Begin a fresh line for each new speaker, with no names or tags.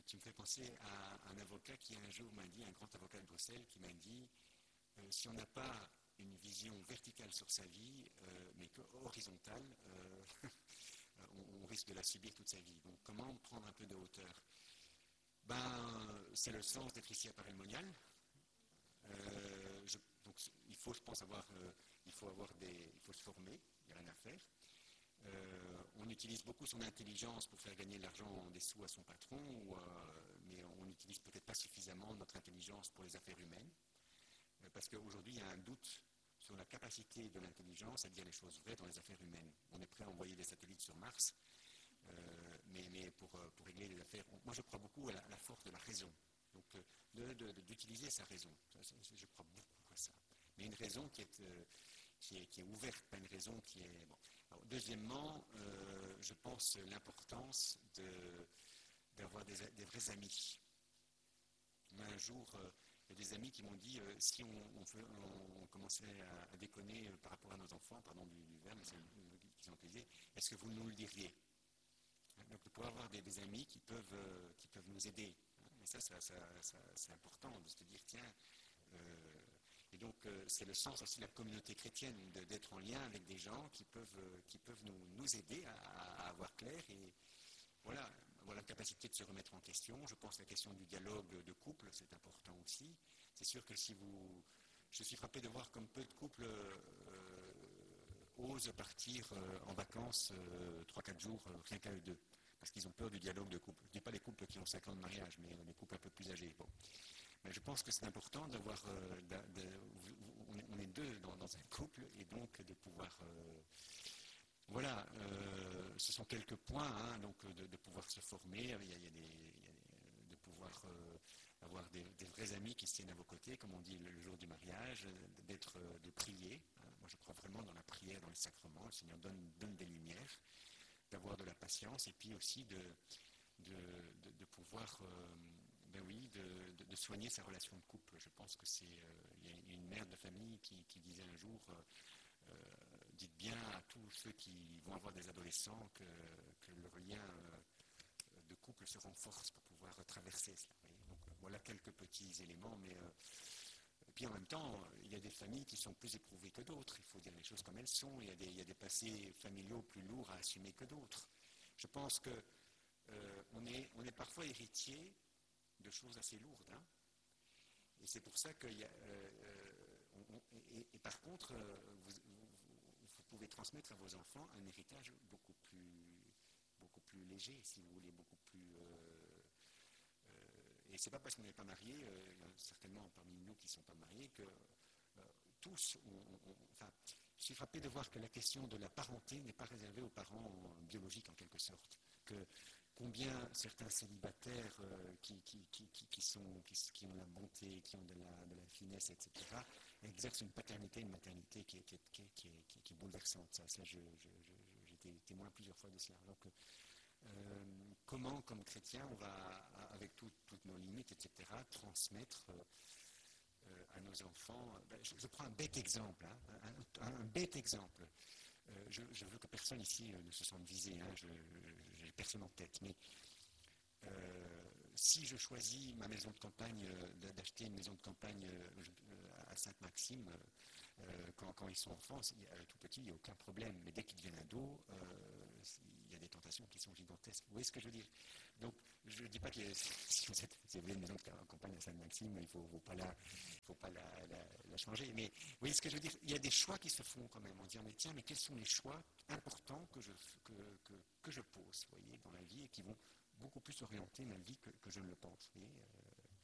tu me fais penser à un avocat qui un jour m'a dit, un grand avocat de Bruxelles, qui m'a dit si on n'a pas une vision verticale sur sa vie, mais horizontale, on risque de la subir toute sa vie. Donc comment prendre un peu de hauteur? C'est le sens d'être ici à Paray-le-Monial. Donc il faut, je pense, il faut se former, il n'y a rien à faire. On utilise beaucoup son intelligence pour faire gagner de l'argent, des sous à son patron, mais on n'utilise peut-être pas suffisamment notre intelligence pour les affaires humaines, parce qu'aujourd'hui il y a un doute sur la capacité de l'intelligence à dire les choses vraies dans les affaires humaines. On est prêt à envoyer des satellites sur Mars, mais pour régler les affaires, moi je crois beaucoup à la force de la raison, donc d'utiliser sa raison, je crois beaucoup à ça, mais une raison qui est ouverte, pas une raison qui est... Bon. Alors, deuxièmement, je pense l'importance d'avoir des vrais amis. Un jour, il y a des amis qui m'ont dit si on commençait à déconner par rapport à nos enfants, pardon du verbe, mais c'est qu'ils ont utilisé, est-ce que vous nous le diriez? Donc de pouvoir avoir des amis qui peuvent nous aider. Et ça c'est important de se dire tiens, et donc c'est le sens aussi de la communauté chrétienne, d'être en lien avec des gens qui peuvent nous aider à avoir clair et voilà, avoir la capacité de se remettre en question. Je pense que la question du dialogue de couple, c'est important aussi. C'est sûr que je suis frappé de voir comme peu de couples osent partir en vacances 3-4 jours, rien qu'à eux deux, parce qu'ils ont peur du dialogue de couple. Je ne dis pas les couples qui ont 5 ans de mariage, mais les couples un peu plus âgés. Bon. Mais je pense que c'est important d'avoir, on est deux dans un couple, et donc de pouvoir, voilà, ce sont quelques points, hein, donc de pouvoir se former, de pouvoir avoir des vrais amis qui se tiennent à vos côtés, comme on dit le jour du mariage, de prier. Hein. Moi, je crois vraiment dans la prière, dans les sacrements. Le Seigneur donne des lumières, d'avoir de la patience, et puis aussi de pouvoir, de soigner sa relation de couple. Je pense que il y a une mère de famille qui disait un jour, dites bien à tous ceux qui vont avoir des adolescents que le lien de couple se renforce pour pouvoir traverser cela. Donc voilà quelques petits éléments, mais et puis en même temps, il y a des familles qui sont plus éprouvées que d'autres, il faut dire les choses comme elles sont, il y a des passés familiaux plus lourds à assumer que d'autres. Je pense que on est parfois héritier de choses assez lourdes, hein, et c'est pour ça que et par contre vous pouvez transmettre à vos enfants un héritage beaucoup plus léger, si vous voulez, beaucoup plus et c'est pas parce qu'on n'est pas marié, il y en a certainement parmi nous qui ne sont pas mariés, que tous, enfin, je suis frappé de voir que la question de la parenté n'est pas réservée aux parents biologiques en quelque sorte, que combien certains célibataires qui ont la bonté, qui ont de la finesse, etc., exercent une paternité, une maternité qui est bouleversante. Ça j'ai été témoin plusieurs fois de cela. Donc, comment, comme chrétien, on va, avec toutes nos limites, etc., transmettre à nos enfants. Je prends un bête exemple, hein, un bête exemple. Je veux que personne ici ne se sente visé, hein, j'ai personne en tête, mais si je choisis ma maison de campagne, d'acheter une maison de campagne à Sainte-Maxime, quand ils sont enfants, tout petits, il n'y a aucun problème, mais dès qu'ils deviennent ados, il y a des tentations qui sont gigantesques. Vous voyez ce que je veux dire? Donc, je ne dis pas que si vous avez une maison de campagne à Sainte-Maxime, il ne faut pas la changer, mais vous voyez ce que je veux dire? Il y a des choix qui se font quand même, en disant, mais tiens, mais quels sont les choix importants que je pose, vous voyez, dans la vie, et qui vont beaucoup plus orienter ma vie que je ne le pense.